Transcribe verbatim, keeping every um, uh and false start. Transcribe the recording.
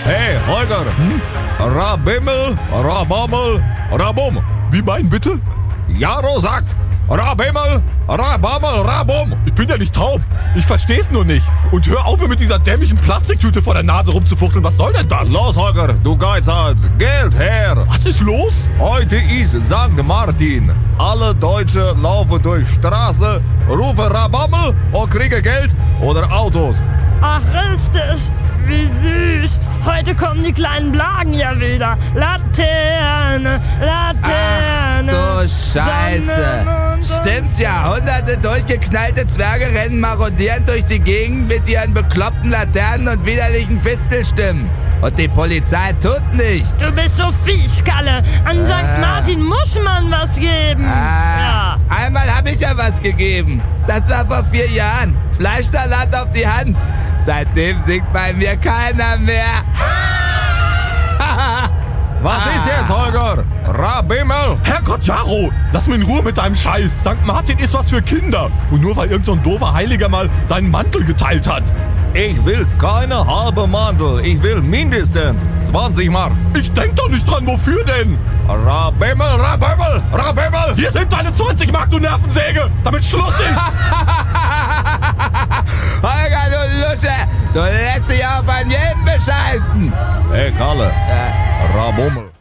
Hey, Holger. Hm? Rabimmel, Rabammel, Rabum. Wie meinen bitte? Jaro sagt Rabimmel, Rabammel, Rabum. Ich bin ja nicht taub. Ich versteh's nur nicht. Und hör auf, mir mit dieser dämlichen Plastiktüte vor der Nase rumzufuchteln. Was soll denn das? Los, Holger, du Geizhals. Geld her. Was ist los? Heute ist Sankt Martin. Alle Deutsche laufen durch Straße, rufen Rabammel und kriegen Geld oder Autos. Ach, richtig. Wie süß. Heute kommen die kleinen Blagen ja wieder. Laterne, Laterne. Ach du Scheiße. Stimmt ja, hunderte durchgeknallte Zwerge rennen marodierend durch die Gegend mit ihren bekloppten Laternen und widerlichen Fistelstimmen. Und die Polizei tut nichts. Du bist so fies, Kalle. An Ah. Sankt Martin muss man was geben. Ah, Ja. Einmal habe ich ja was gegeben. Das war vor vier Jahren. Fleischsalat auf die Hand. Seitdem singt bei mir keiner mehr. Was ist jetzt, Holger? Rabimmel? Herrgott, Jaro, lass mich in Ruhe mit deinem Scheiß. Sankt Martin ist was für Kinder. Und nur weil irgend so ein doofer Heiliger mal seinen Mantel geteilt hat. Ich will keine halbe Mandel. Ich will mindestens zwanzig Mark. Ich denk doch nicht dran, wofür denn? Rabimmel, Rabimmel, Rabimmel. Hier sind deine zwanzig Mark, du Nervensäge, damit Schluss ist. Holger, du Lusche, du lässt dich auf an jeden bescheißen. Hey, Kalle. Rabummel.